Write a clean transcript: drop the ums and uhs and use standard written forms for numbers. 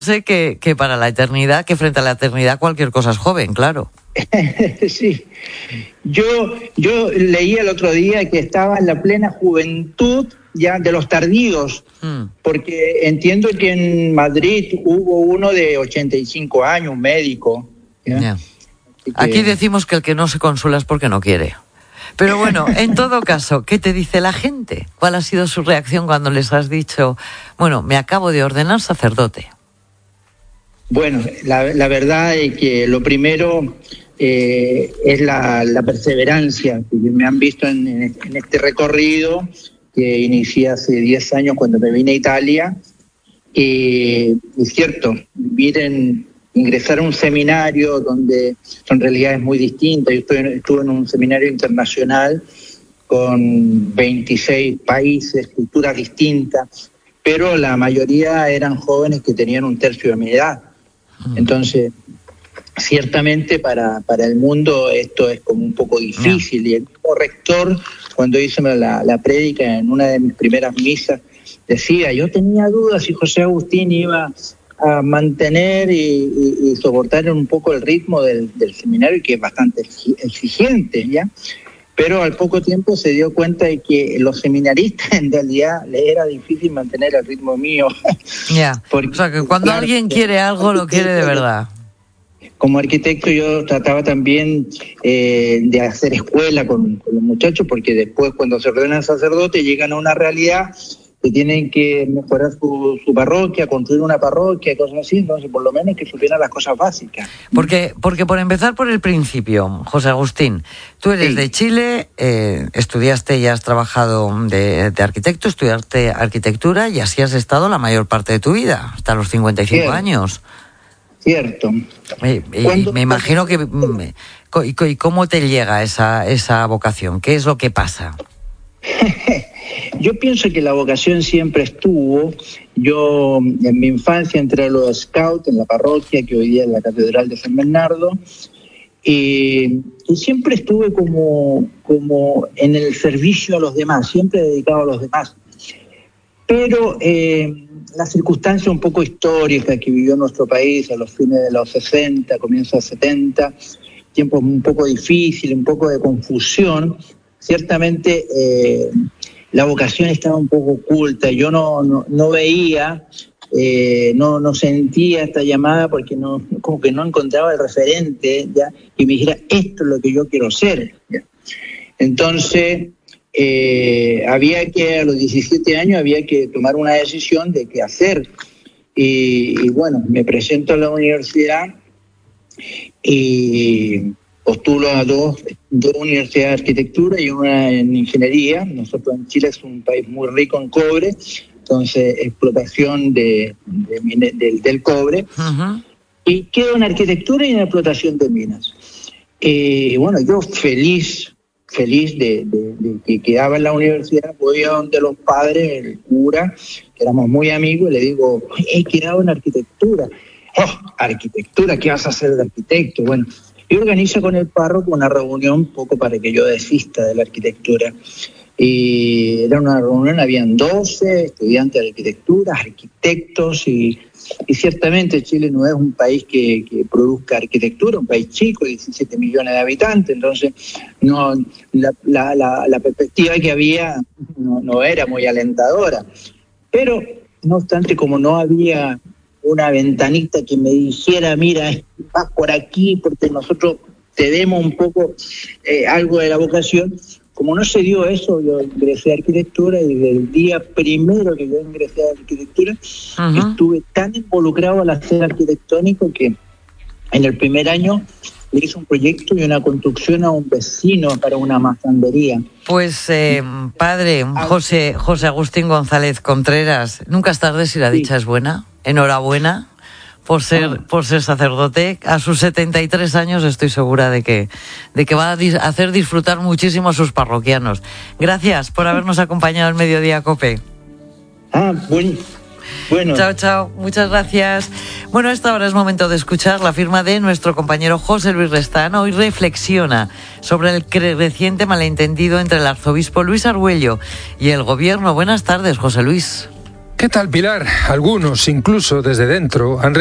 Sé que para la eternidad, que frente a la eternidad cualquier cosa es joven, claro. Sí. Yo leí el otro día que estaba en la plena juventud ya de los tardíos, porque entiendo que en Madrid hubo uno de 85 años, un médico. ¿Ya? Aquí decimos que el que no se consuela es porque no quiere. Pero bueno, en todo caso, ¿qué te dice la gente? ¿Cuál ha sido su reacción cuando les has dicho, bueno, me acabo de ordenar sacerdote? Bueno, la verdad es que lo primero es la perseverancia que me han visto en este recorrido que inicié hace 10 años cuando me vine a Italia. Es cierto, ingresar a un seminario donde son realidades muy distintas. Yo estuve en un seminario internacional con 26 países, culturas distintas, pero la mayoría eran jóvenes que tenían un tercio de mi edad. Entonces, ciertamente para el mundo esto es como un poco difícil. Y el mismo rector, cuando hizo la prédica en una de mis primeras misas, decía, yo tenía dudas si José Agustín iba a mantener y soportar un poco el ritmo del seminario, que es bastante exigente, ¿ya? Pero al poco tiempo se dio cuenta de que los seminaristas en realidad les era difícil mantener el ritmo mío. Ya, o sea que cuando alguien quiere algo, lo quiere de verdad. Como arquitecto yo trataba también de hacer escuela con los muchachos, porque después cuando se ordenan sacerdotes llegan a una realidad que tienen que mejorar su parroquia, construir una parroquia, cosas así, entonces por lo menos que supieran las cosas básicas. Porque por empezar por el principio, José Agustín, tú eres de Chile, estudiaste y has trabajado de arquitecto, estudiaste arquitectura y así has estado la mayor parte de tu vida, hasta los 55 años. Cierto. Y me imagino que... ¿Y cómo te llega esa vocación? ¿Qué es lo que pasa? Yo pienso que la vocación siempre estuvo. Yo en mi infancia entré a los scouts en la parroquia, que hoy día es la Catedral de San Bernardo, y siempre estuve como en el servicio a los demás, siempre dedicado a los demás. Pero la circunstancia un poco histórica que vivió nuestro país a los fines de los 60, comienzos de los 70, tiempos un poco difíciles, un poco de confusión, ciertamente la vocación estaba un poco oculta. Yo no veía, no sentía esta llamada porque como que no encontraba el referente ya que me dijera esto es lo que yo quiero ser. ¿Ya? Entonces a los 17 años había que tomar una decisión de qué hacer. Y bueno, me presento a la universidad y postulo a dos universidades de arquitectura y una en ingeniería. Nosotros en Chile es un país muy rico en cobre, entonces explotación del cobre. Uh-huh. Y quedo en arquitectura y en explotación de minas. Bueno, yo feliz de que quedaba en la universidad, voy a donde los padres, el cura, que éramos muy amigos, y le digo, he quedado en arquitectura. Arquitectura, ¿qué vas a hacer de arquitecto? Bueno, y organizo con el párroco una reunión un poco para que yo desista de la arquitectura. Y era una reunión, habían 12 estudiantes de arquitectura, arquitectos, y ciertamente Chile no es un país que produzca arquitectura, un país chico, 17 millones de habitantes, entonces no la perspectiva que había no era muy alentadora. Pero, no obstante, como no había una ventanita que me dijera, mira, vas por aquí porque nosotros te demos un poco algo de la vocación. Como no se dio eso, yo ingresé a arquitectura y desde el día primero que yo ingresé a arquitectura, uh-huh, estuve tan involucrado al hacer arquitectónico que en el primer año le hice un proyecto y una construcción a un vecino para una masandería. Pues, padre, José Agustín González Contreras, nunca es tarde si la dicha es buena. Enhorabuena por ser sacerdote. A sus 73 años estoy segura de que va a hacer disfrutar muchísimo a sus parroquianos. Gracias por habernos acompañado al Mediodía COPE. Bueno. Chao. Muchas gracias. Bueno, a esta hora es momento de escuchar la firma de nuestro compañero José Luis Restán. Hoy reflexiona sobre el creciente malentendido entre el arzobispo Luis Argüello y el gobierno. Buenas tardes, José Luis. ¿Qué tal, Pilar? Algunos, incluso desde dentro, han